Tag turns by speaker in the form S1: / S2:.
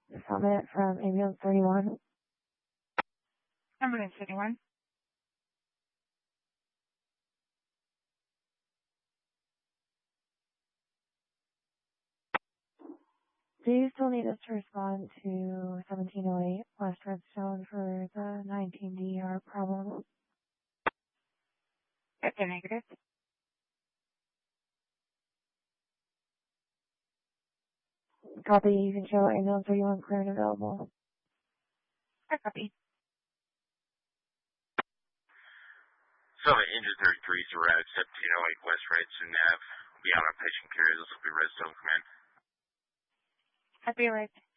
S1: Summit from Ambulance 31.
S2: Ambulance 31.
S1: Do you still need us to respond to 1708 West Redstone for the 19DR problem?
S2: That's a negative.
S1: Copy. You can show Ambulance 31 clear and available.
S2: I copy.
S3: Summit Engine 33 is around 1708 West Redstone Ave. Be on our patient carrier. This will be Redstone Command.
S2: Happy right.